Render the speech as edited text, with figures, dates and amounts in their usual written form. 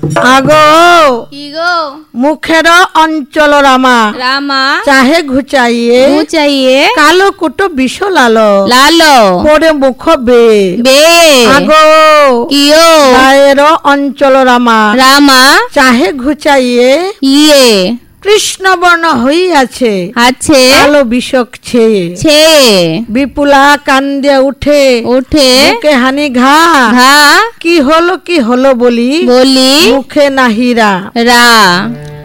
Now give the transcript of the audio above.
আগো কি গো মুখের অঞ্চল রামা রামা চাহে ঘুচাইয়ে ঘুচাইয়ে কালো কুটো বিষ লালো লালো পরে মুখ বে বে আগো কিও গায়ের অঞ্চল রামা রামা চাহে ঘুচাইয়ে ইয়ে কৃষ্ণ বর্ণ হইয়াছে আছে কালো বিষক ছেয়ে ছে বিপুলা কান্দে উঠে উঠে মুখে হানি ঘা ঘা কি হলো বলি বলি মুখে নাহিরা রা